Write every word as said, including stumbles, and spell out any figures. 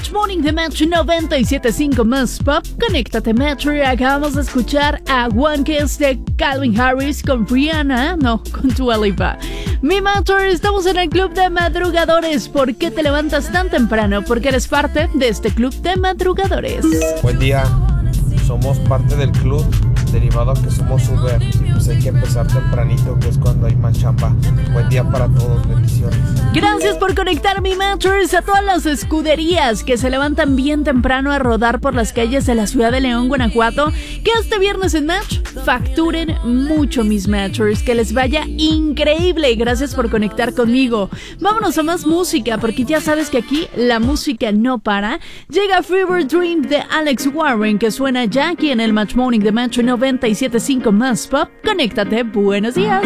Match Morning de Metro noventa y siete punto cinco más Pop. Conéctate Metro y acabamos de escuchar a One Kiss de Calvin Harris con Rihanna, no, con Dua Lipa. Mi Metro, estamos en el club de madrugadores. ¿Por qué te levantas tan temprano? Porque eres parte de este club de madrugadores. Buen día, somos parte del club derivado a que somos Uber y pues hay que empezar tempranito, que es cuando hay más chamba. Buen día para todos, bendiciones. Gracias por conectar mi Matchers a todas las escuderías que se levantan bien temprano a rodar por las calles de la ciudad de León, Guanajuato. Que este viernes en Match facturen mucho mis Matchers, que les vaya increíble. Gracias por conectar conmigo. Vámonos a más música, porque ya sabes que aquí la música no para. Llega Fever Dream de Alex Warren, que suena ya aquí en el Match Morning de Metro noventa y siete punto cinco más Pop. Conéctate, buenos días.